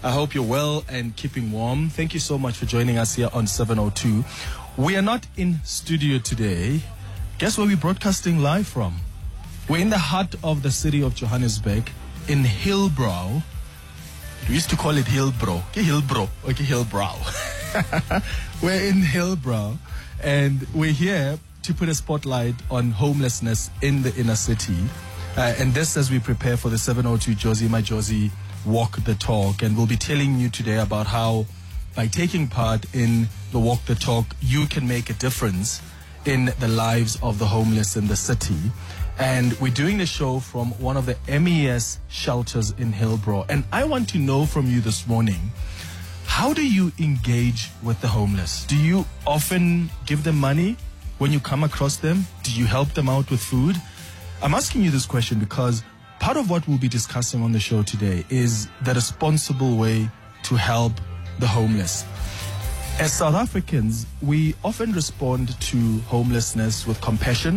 I hope you're well and keeping warm. Thank you so much for joining us here on 702. We are not in studio today. Guess where we're broadcasting live from? We're in the heart of the city of Johannesburg, in Hillbrow. We used to call it Hillbrow. Hillbrow. We're in Hillbrow, and we're here to put a spotlight on homelessness in the inner city. And this as we prepare for the 702 Josie My Josie Walk the Talk. And we'll be telling you today about how by taking part in the Walk the Talk, you can make a difference in the lives of the homeless in the city. And we're doing the show from one of the MES shelters in Hillbrow. And I want to know from you this morning, how do you engage with the homeless? Do you often give them money when you come across them? Do you help them out with food? I'm asking you this question because part of what we'll be discussing on the show today is the responsible way to help the homeless. As South Africans, we often respond to homelessness with compassion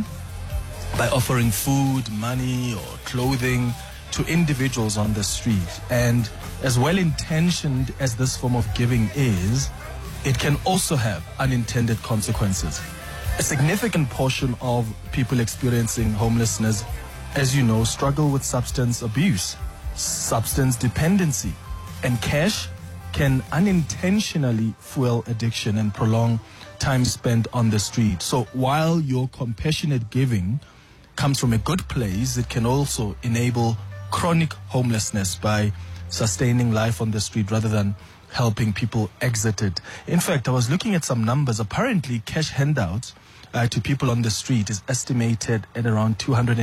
by offering food, money, or clothing to individuals on the street. And as well-intentioned as this form of giving is, it can also have unintended consequences. A significant portion of people experiencing homelessness, as you know, struggle with substance abuse, substance dependency, and cash can unintentionally fuel addiction and prolong time spent on the street. So while your compassionate giving comes from a good place, it can also enable chronic homelessness by sustaining life on the street rather than helping people exit it. In fact, I was looking at some numbers. Apparently, cash handouts to people on the street is estimated at around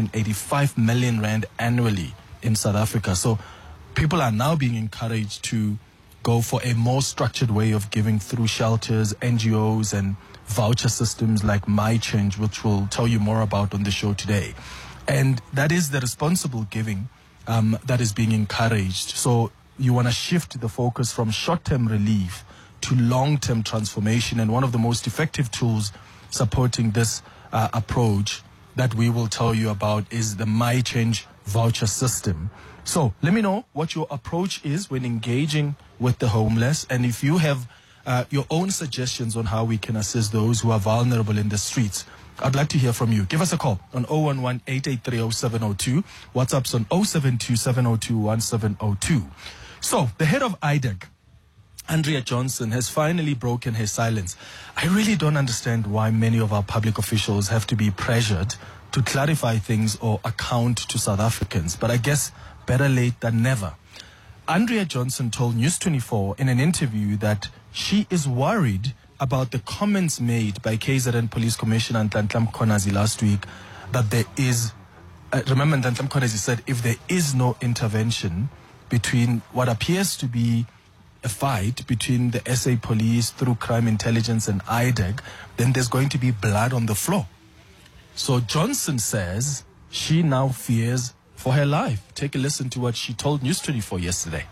285 million rand annually in South Africa. So people are now being encouraged to go for a more structured way of giving through shelters, NGOs, and voucher systems like MyChange, which we'll tell you more about on the show today. And that is the responsible giving that is being encouraged. So you want to shift the focus from short-term relief to long-term transformation. And one of the most effective tools supporting this approach that we will tell you about is the MyChange voucher system. So let me know what your approach is when engaging with the homeless, and if you have your own suggestions on how we can assist those who are vulnerable in the streets, I'd like to hear from you. Give us a call on 011-883-0702. WhatsApp's on 072-702-1702. So the head of IDEG, Andrea Johnson, has finally broken her silence. I really don't understand why many of our public officials have to be pressured to clarify things or account to South Africans, but I guess better late than never. Andrea Johnson told News 24 in an interview that she is worried about the comments made by KZN Police Commissioner Nhlanhla Mkhwanazi last week that there is, remember Nhlanhla Mkhwanazi said if there is no intervention between what appears to be a fight between the SA Police through crime intelligence and IDEG, then there's going to be blood on the floor. So Johnson says she now fears for her life. Take a listen to what she told News 24 yesterday.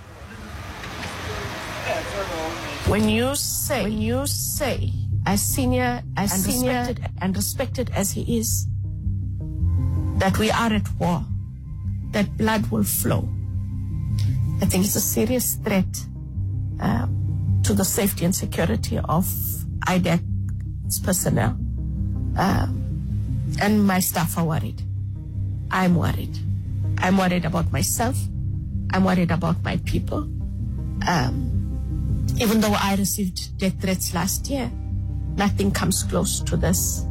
When you say, as senior and respected as he is, that we are at war, that blood will flow, I think it's a serious threat to the safety and security of IDEC's personnel. And my staff are worried. I'm worried. I'm worried about myself. I'm worried about my people. Even though I received death threats last year, nothing comes close to this.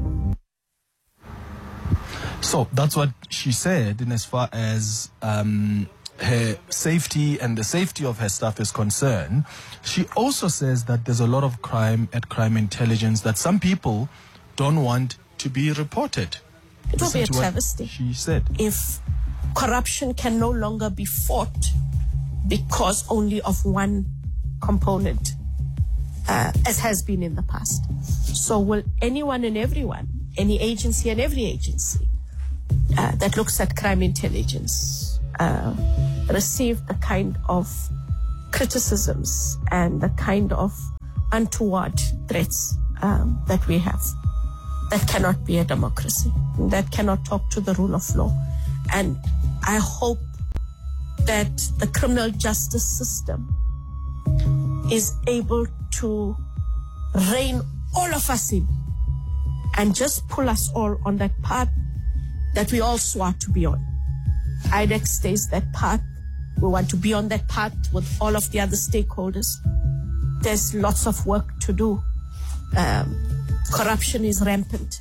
So that's what she said in as far as her safety and the safety of her staff is concerned. She also says that there's a lot of crime at crime intelligence that some people don't want to be reported. It will be a travesty, she said, if corruption can no longer be fought because only of one component, as has been in the past. So will anyone and everyone, any agency and every agency that looks at crime intelligence receive the kind of criticisms and the kind of untoward threats that we have? That cannot be a democracy. That cannot talk to the rule of law. And I hope that the criminal justice system is able to rein all of us in and just pull us all on that path that we all swore to be on. IDEC stays that path. We want to be on that path with all of the other stakeholders. There's lots of work to do. Corruption is rampant.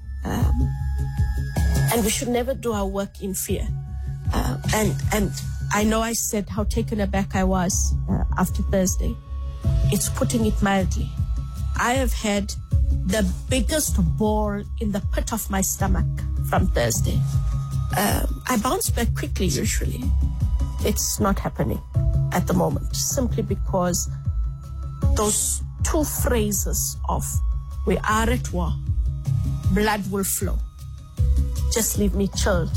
And we should never do our work in fear. And I know I said how taken aback I was after Thursday. It's putting it mildly. I have had the biggest ball in the pit of my stomach from Thursday. I bounce back quickly usually. It's not happening at the moment, simply because those two phrases of "we are at war, blood will flow," just leave me chilled.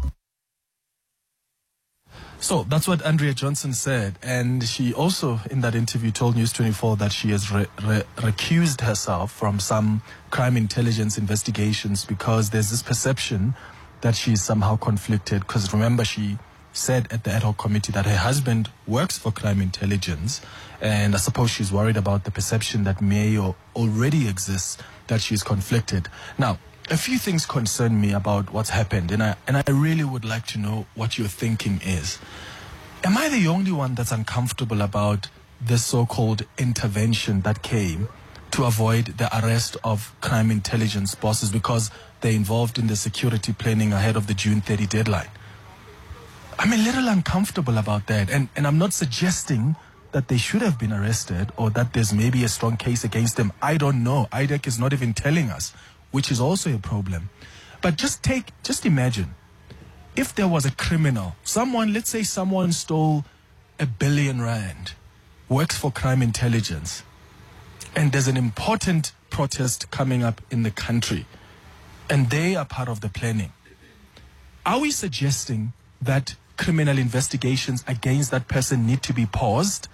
So that's what Andrea Johnson said, and she also in that interview told News 24 that she has recused herself from some crime intelligence investigations because there's this perception that she's somehow conflicted. Because remember, she said at the ad hoc committee that her husband works for crime intelligence, and I suppose she's worried about the perception that may or already exists that she's conflicted. Now, a few things concern me about what's happened, and I really would like to know what your thinking is. Am I the only one that's uncomfortable about this so-called intervention that came to avoid the arrest of crime intelligence bosses because they're involved in the security planning ahead of the June 30 deadline? I'm a little uncomfortable about that, and I'm not suggesting that they should have been arrested or that there's maybe a strong case against them. I don't know. IDEC is not even telling us, which is also a problem. But just imagine if there was a criminal, let's say someone stole R1 billion, works for crime intelligence, and there's an important protest coming up in the country, and they are part of the planning. Are we suggesting that criminal investigations against that person need to be paused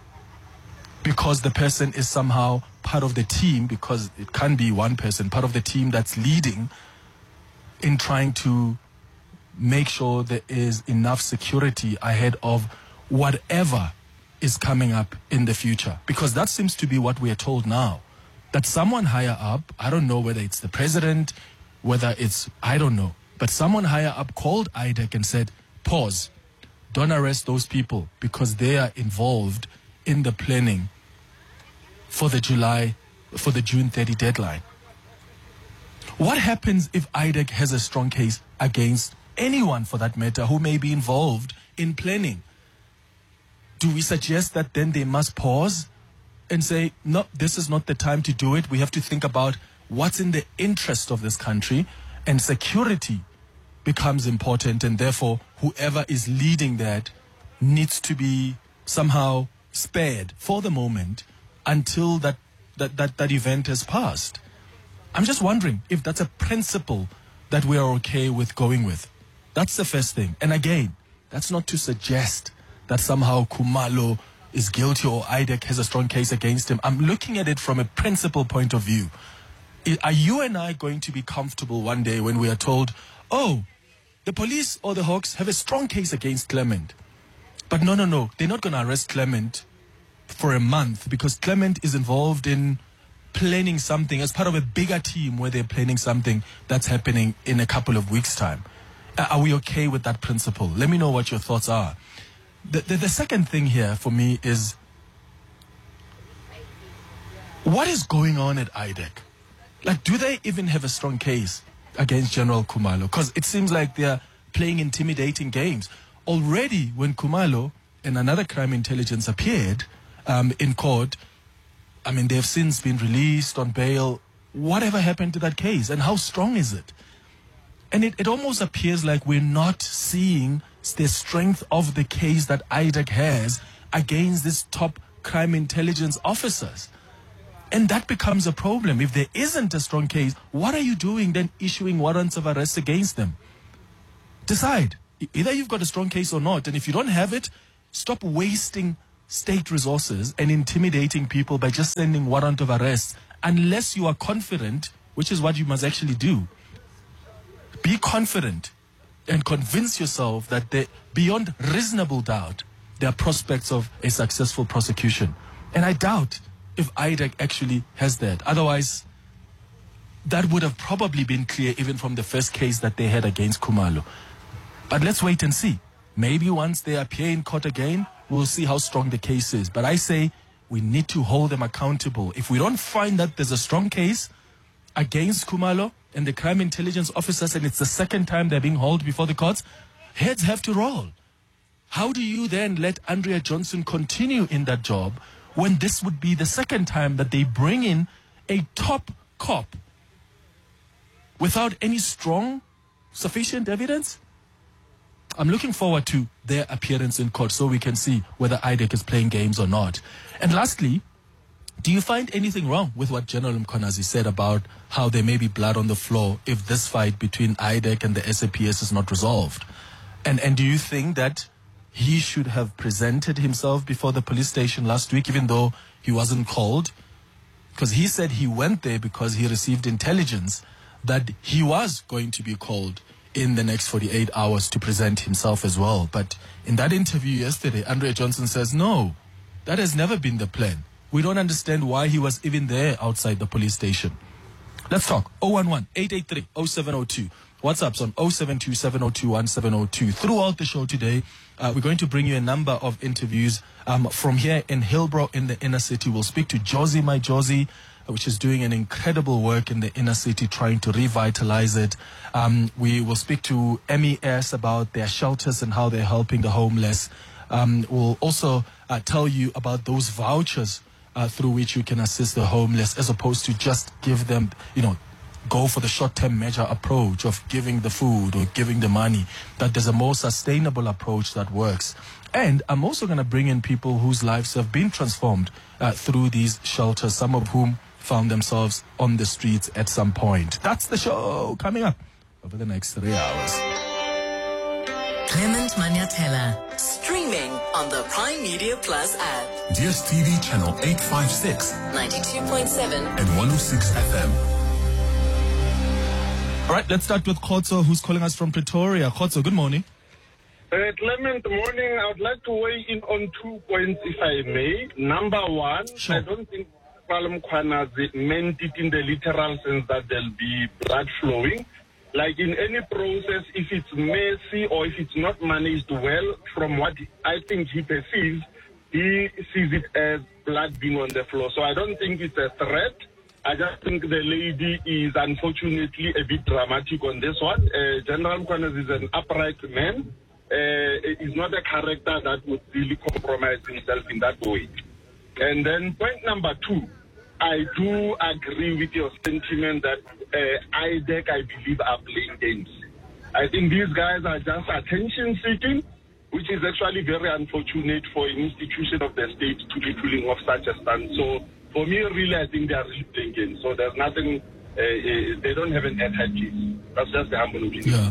because the person is somehow part of the team, because it can be one person, part of the team that's leading in trying to make sure there is enough security ahead of whatever is coming up in the future? Because that seems to be what we are told now, that someone higher up, I don't know whether it's the president, I don't know, but someone higher up called IDEC and said, pause, don't arrest those people because they are involved in the planning for the June 30 deadline. What happens if IDEC has a strong case against anyone, for that matter, who may be involved in planning? Do we suggest that then they must pause and say, no, this is not the time to do it. We have to think about what's in the interest of this country, and security becomes important, and therefore whoever is leading that needs to be somehow spared for the moment until that event has passed. I'm just wondering if that's a principle that we are okay with going with. That's the first thing. And again, that's not to suggest that somehow Khumalo is guilty or IDEC has a strong case against him. I'm looking at it from a principle point of view. Are you and I going to be comfortable one day when we are told, oh, the police or the Hawks have a strong case against Clement, but no, they're not going to arrest Clement for a month because Clement is involved in planning something as part of a bigger team where they're planning something that's happening in a couple of weeks' time? Are we okay with that principle? Let me know what your thoughts are. The second thing here for me is, what is going on at IDEC? Like, do they even have a strong case against General Khumalo? Because it seems like they're playing intimidating games. Already, when Khumalo and another crime intelligence appeared in court, I mean, they've since been released on bail. Whatever happened to that case? And how strong is it? And it almost appears like we're not seeing the strength of the case that IDEC has against these top crime intelligence officers. And that becomes a problem. If there isn't a strong case, what are you doing then issuing warrants of arrest against them? Decide. Either you've got a strong case or not. And if you don't have it, stop wasting state resources and intimidating people by just sending warrant of arrest, unless you are confident, which is what you must actually do. Be confident and convince yourself that beyond reasonable doubt, there are prospects of a successful prosecution. And I doubt if IDEC actually has that. Otherwise, that would have probably been clear even from the first case that they had against Khumalo. But let's wait and see. Maybe once they appear in court again, we'll see how strong the case is. But I say we need to hold them accountable. If we don't find that there's a strong case against Khumalo and the crime intelligence officers, and it's the second time they're being hauled before the courts, heads have to roll. How do you then let Andrea Johnson continue in that job when this would be the second time that they bring in a top cop without any strong, sufficient evidence? I'm looking forward to their appearance in court so we can see whether IDEC is playing games or not. And lastly, do you find anything wrong with what General Mkhwanazi said about how there may be blood on the floor if this fight between IDEC and the SAPS is not resolved? And do you think that he should have presented himself before the police station last week, even though he wasn't called? Because he said he went there because he received intelligence that he was going to be called in the next 48 hours to present himself as well. But in that interview yesterday, Andrea Johnson says, no, that has never been the plan. We don't understand why he was even there outside the police station. Let's talk. 011-883-0702. WhatsApp's on 072-702-1702. Throughout the show today, we're going to bring you a number of interviews from here in Hillbrow in the inner city. We'll speak to Josie My Josie, which is doing an incredible work in the inner city trying to revitalize it. We will speak to MES about their shelters and how they're helping the homeless. We'll also tell you about those vouchers through which you can assist the homeless, as opposed to just give them, go for the short-term measure approach of giving the food or giving the money, that there's a more sustainable approach that works. And I'm also going to bring in people whose lives have been transformed through these shelters, some of whom found themselves on the streets at some point. That's the show coming up over the next 3 hours. Clement Manyathela, streaming on the Prime Media Plus app. DSTV channel 856, 92.7 and 106 FM. All right, let's start with Khotso, who's calling us from Pretoria. Khotso, good morning. Clement, morning. I would like to weigh in on 2 points, if I may. Number one, sure. I don't think Mkhwanazi meant it in the literal sense that there'll be blood flowing. Like in any process, if it's messy or if it's not managed well, from what I think he perceives, he sees it as blood being on the floor. So I don't think it's a threat. I just think the lady is unfortunately a bit dramatic on this one. General Mkhwanazi is an upright man. He's not a character that would really compromise himself in that way. And then point number two, I do agree with your sentiment that IDEC, I believe, are playing games. I think these guys are just attention-seeking, which is actually very unfortunate for an institution of the state to be pulling off such a stunt. So for me, really, I think they are really playing games. So there's nothing, they don't have an ad case. That's just the humble opinion. Yeah.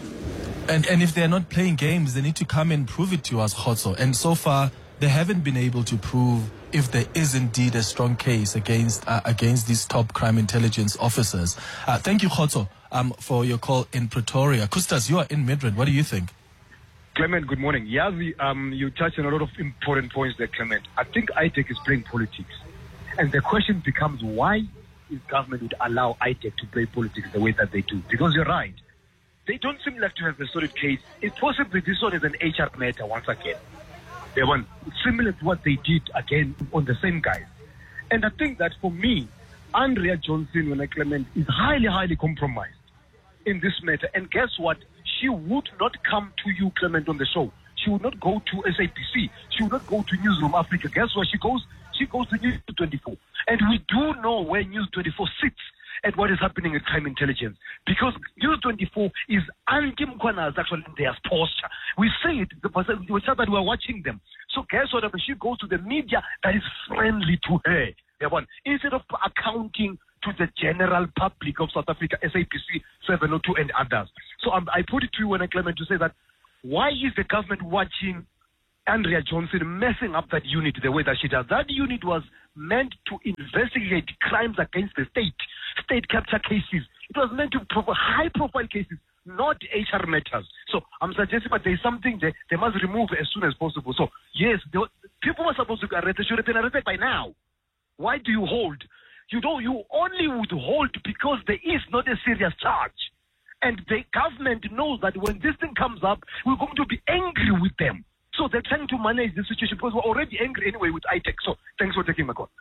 And if they're not playing games, they need to come and prove it to us, Khotso. And so far, they haven't been able to prove if there is indeed a strong case against these top crime intelligence officers. Thank you, Khotso, for your call in Pretoria. Kustas, you are in Midrand. What do you think? Clement, good morning. Yazi, you touched on a lot of important points there, Clement. I think IDEC is playing politics. And the question becomes, why is government would allow IDEC to play politics the way that they do? Because you're right. They don't seem like to have a solid case. It's possibly this one is an HR matter once again. They want similar to what they did again on the same guys. And I think that for me, Andrea Johnson, when I Clement, is highly, highly compromised in this matter. And guess what? She would not come to you, Clement, on the show. She would not go to SAPC. She would not go to Newsroom Africa. Guess where she goes? She goes to News 24. And we do know where News 24 sits at what is happening in crime intelligence. Because News 24 is anti-Mkhwanazi actually in their posture. We say it, we say that we're watching them. So guess what? She goes to the media that is friendly to her. Instead of accounting to the general public of South Africa, SAPC, 702 and others. So I put it to you when I Clement to say that why is the government watching Andrea Johnson messing up that unit the way that she does? That unit was meant to investigate crimes against the state capture cases. It was meant to provide high-profile cases. not HR matters. So I'm suggesting that there's something they must remove as soon as possible. So yes, people were supposed to be arrested. Should have been arrested by now. Why do you hold? You only would hold because there is not a serious charge. And the government knows that when this thing comes up, we're going to be angry with them. So they're trying to manage the situation because we're already angry anyway with ITEC. So thanks for taking my call.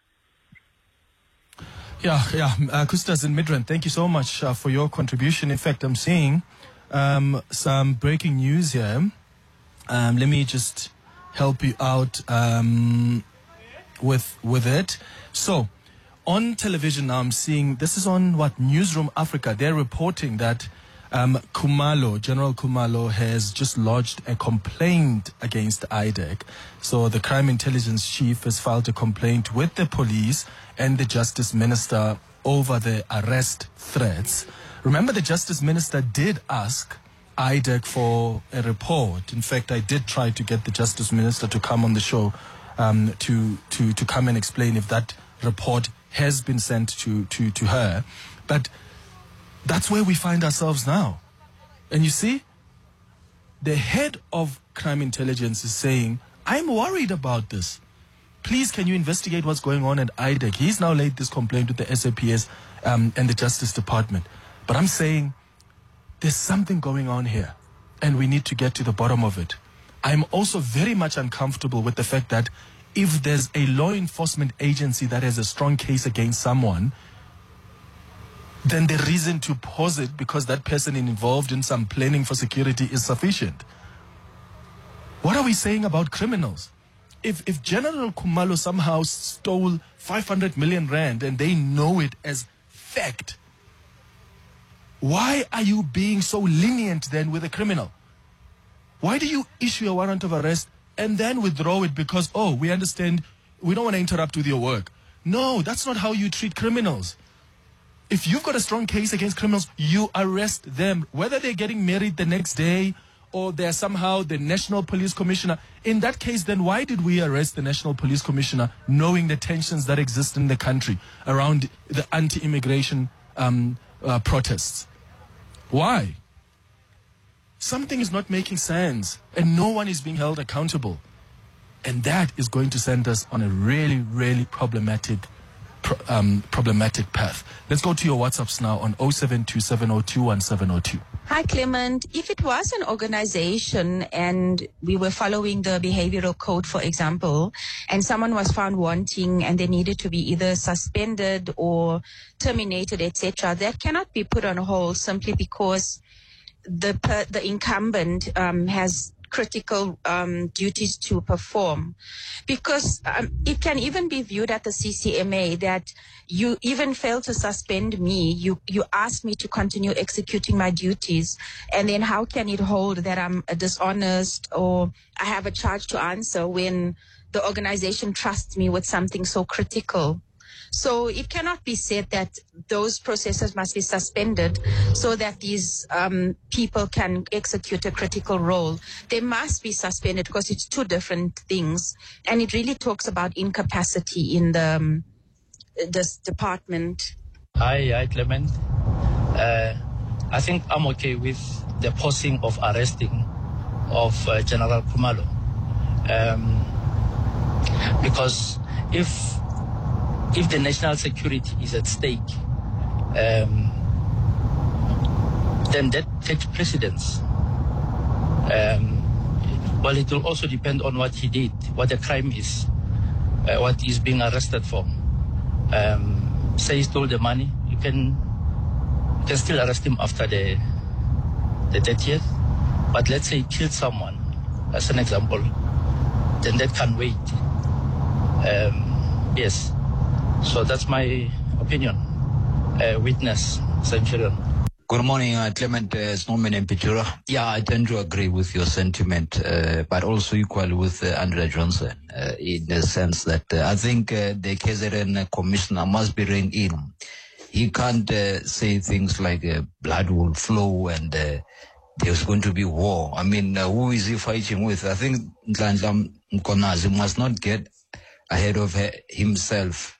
Yeah. Kustas in Midrand, thank you so much for your contribution. In fact, I'm seeing some breaking news here. Let me just help you out with it. So, on television now, I'm seeing, this is on Newsroom Africa. They're reporting that Khumalo, General Khumalo, has just lodged a complaint against IDEC. So the crime intelligence chief has filed a complaint with the police and the justice minister over the arrest threats. Remember, the justice minister did ask IDEC for a report. In fact, I did try to get the justice minister to come on the show to come and explain if that report has been sent to her. But that's where we find ourselves now. And you see, the head of crime intelligence is saying, I'm worried about this. Please, can you investigate what's going on at IDEC? He's now laid this complaint with the SAPS and the Justice Department. But I'm saying there's something going on here, and we need to get to the bottom of it. I'm also very much uncomfortable with the fact that if there's a law enforcement agency that has a strong case against someone, then the reason to pause it because that person involved in some planning for security is sufficient. What are we saying about criminals? If General Khumalo somehow stole 500 million rand and they know it as fact, why are you being so lenient then with a criminal? Why do you issue a warrant of arrest and then withdraw it because, oh, we understand, we don't want to interrupt with your work? No, that's not how you treat criminals. If you've got a strong case against criminals, you arrest them, whether they're getting married the next day or they're somehow the National Police Commissioner. In that case, then why did we arrest the National Police Commissioner knowing the tensions that exist in the country around the anti-immigration protests? Why? Something is not making sense and no one is being held accountable. And that is going to send us on a really, really problematic path. Let's go to your WhatsApps now on 0727021702. Hi, Clement. If it was an organization and we were following the behavioral code, for example, and someone was found wanting and they needed to be either suspended or terminated, etc., that cannot be put on hold simply because the incumbent has critical duties to perform, because it can even be viewed at the CCMA that you even fail to suspend me, you ask me to continue executing my duties, and then how can it hold that I'm dishonest or I have a charge to answer when the organization trusts me with something so critical? So it cannot be said that those processes must be suspended so that these people can execute a critical role. They must be suspended because it's two different things. And it really talks about incapacity in this department. Hi, Clement. I think I'm okay with the pausing of arresting of General Khumalo. Because if the national security is at stake, then that takes precedence. Well, it will also depend on what he did, what the crime is, what he's being arrested for. Say he stole the money, you can still arrest him after the 30th. But let's say he killed someone, as an example, then that can wait. Yes. So that's my opinion. Witness, Centurion. Good morning, Clement. It's Norman and Pitura. Yeah, I tend to agree with your sentiment, but also equally with Andrea Johnson, in the sense that I think the KZN commissioner must be reined in. He can't say things like blood will flow and there's going to be war. I mean, who is he fighting with? I think Nhlanhla Mkonazi must not get ahead of himself.